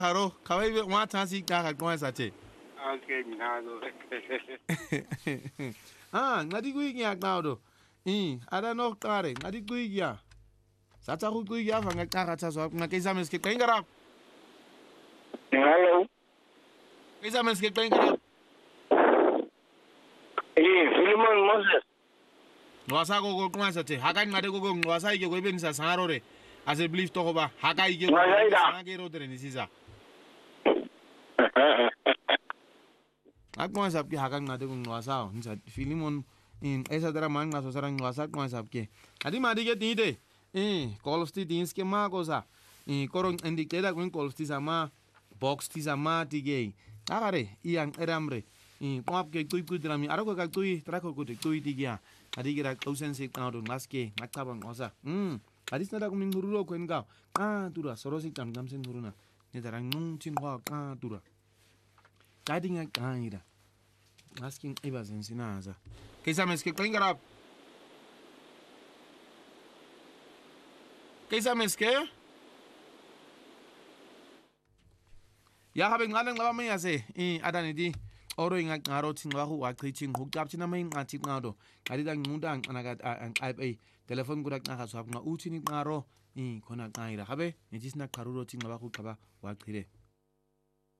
Haro, kawaii wa tansi ka kwa sache. Okay, minado. Ngadi ku ya do. Ada no kare, ngadi ku ya. Sata ku ya fa ngaka ta so ngaka meske kwengara. Hello. Meske kwengara. Philemon Moses. Nwasa go kwa sache. Haka ngade go nwasa ike go ben sa saro re. As a belief to ba. Haka ike go sa ke ro dere ni sisa. Akwa sabki haka ngade go nwasa. Nsa Philemon esa dara man ngaso sarang nwasa kwa sabki. Adi madi ke tide. Kolsti dins ke ma cosa. Korong indicate kung kolsti sama box ti sama tige. Agare iang eramre. Pop ke tui drami arako ka tui trako ko tui tigia. Adi kira kausen se tao maske makabang osa. Adis nada kuming hururo ko enga. Tura sorosi tam sen huruna. Ne darang nung chin hwa tura. Kadinga kaira. Asking iba sensinaza. Kaisa meske klingarap. Kaisa meske? Ya habe ngalang lawa me ase. Adani di. Oro inga ngaro ting wahu wa kriching huk jap china main ngati ngado. Kadi dang ngundang anagat ang ai telepon gudak ngaka swap nga uchi ni ngaro. Kona ngaira habe. Nijis na karuro ting wahu kaba wa krire.